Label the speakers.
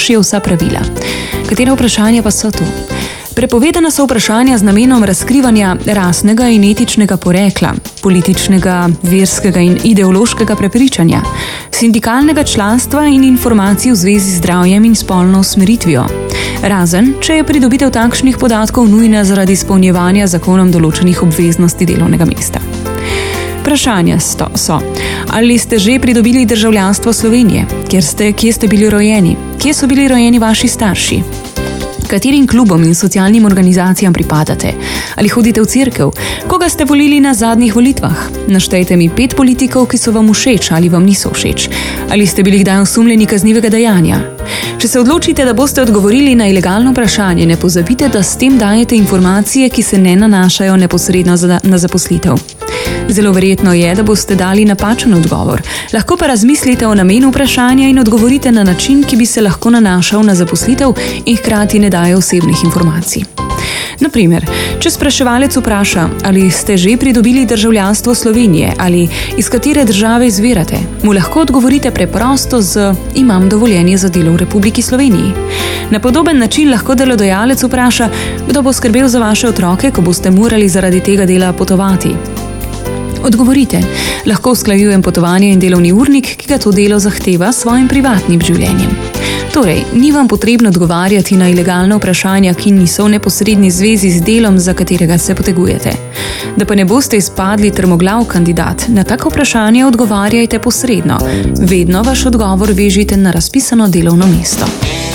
Speaker 1: kršijo vsa pravila. Katera vprašanja pa so to? Prepovedana so vprašanja z namenom razkrivanja rasnega in etičnega porekla, političnega, verskega in ideološkega prepričanja, sindikalnega članstva in informacij v zvezi z zdravjem in spolno usmeritvijo. Razen, če je pridobitev takšnih podatkov nujna zaradi izpolnjevanja zakonom določenih obveznosti delovnega mesta. Vprašanja so: ali ste že pridobili državljanstvo Slovenije? Kje ste bili rojeni? Kje so bili rojeni vaši starši? Katerim klubom in socialnim organizacijam pripadate? Ali hodite v cerkev? Koga ste volili na zadnjih volitvah? Naštejte mi 5 politikov, ki so vam všeč ali vam niso všeč. Ali ste bili kdaj osumljeni kaznivega dejanja? Če se odločite, da boste odgovorili na ilegalno vprašanje, ne pozabite, da s tem dajete informacije, ki se ne nanašajo neposredno na zaposlitev. Zelo verjetno je, da boste dali napačen odgovor. Lahko pa razmislite o namenu vprašanja in odgovorite na način, ki bi se lahko nanašal na zaposlitev in hkrati ne daje osebnih informacij. Naprimer, če spraševalec vpraša, ali ste že pridobili državljanstvo Slovenije ali iz katere države izvirate, mu lahko odgovorite preprosto z imam dovoljenje za delo v Republiki Sloveniji. Na podoben način lahko delodajalec vpraša, kdo bo skrbel za vaše otroke, ko boste morali zaradi tega dela potovati. Odgovorite, lahko usklajujem potovanje in delovni urnik, ki ga to delo zahteva s svojim privatnim življenjem. Torej, ni vam potrebno odgovarjati na ilegalna vprašanja, ki niso v neposredni zvezi z delom, za katerega se potegujete. Da pa ne boste izpadli trmoglav kandidat, na tako vprašanje odgovarjajte posredno. Vedno vaš odgovor vežite na razpisano delovno mesto.